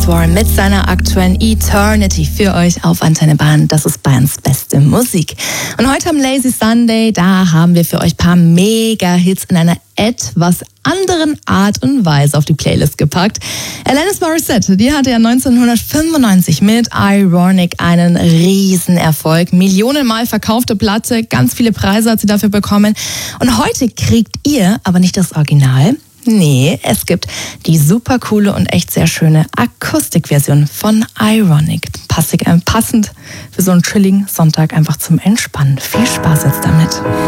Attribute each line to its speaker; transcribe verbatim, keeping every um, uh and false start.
Speaker 1: Warren mit seiner aktuellen Eternity für euch auf Antenne Bayern. Das ist Bayerns beste Musik. Und heute am Lazy Sunday, da haben wir für euch ein paar Mega-Hits in einer etwas anderen Art und Weise auf die Playlist gepackt. Alanis Morissette, die hatte ja neunzehnhundertfünfundneunzig mit Ironic einen Riesenerfolg. Millionenmal verkaufte Platte, ganz viele Preise hat sie dafür bekommen. Und heute kriegt ihr aber nicht das Original. Nee, es gibt die super coole und echt sehr schöne Akustikversion von Ironic. Passig, äh, passend für so einen chilligen Sonntag einfach zum Entspannen. Viel Spaß jetzt damit.